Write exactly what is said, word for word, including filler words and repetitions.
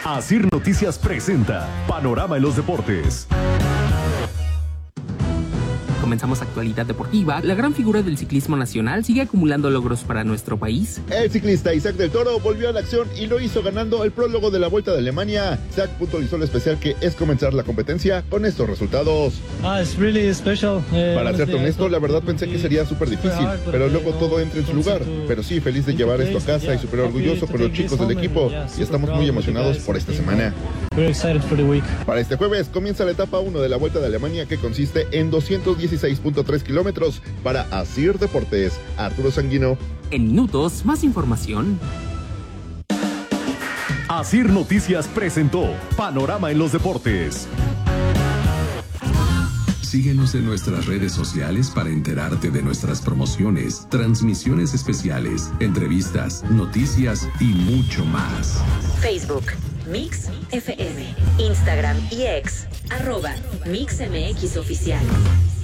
Asir Noticias presenta Panorama en los Deportes. Comenzamos actualidad deportiva. La gran figura del ciclismo nacional sigue acumulando logros para nuestro país. El ciclista Isaac del Toro volvió a la acción y lo hizo ganando el prólogo de la Vuelta de Alemania. Isaac puntualizó lo especial que es comenzar la competencia con estos resultados. Ah, it's really special. Uh, Para serte honesto, la verdad pensé que sería súper difícil, pero luego todo entra en su lugar. Pero sí, feliz de llevar esto a casa y súper orgulloso con los chicos del equipo. Y estamos muy emocionados por esta semana. Para este jueves comienza la etapa uno de la Vuelta de Alemania, que consiste en doscientos dieciséis punto tres kilómetros. Para Asir Deportes, Arturo Sanguino. En minutos, más información. Asir Noticias presentó Panorama en los Deportes. Síguenos en nuestras redes sociales para enterarte de nuestras promociones, transmisiones especiales, entrevistas, noticias y mucho más. Facebook, Mix F M, Instagram y X, arroba Mix M X Oficial.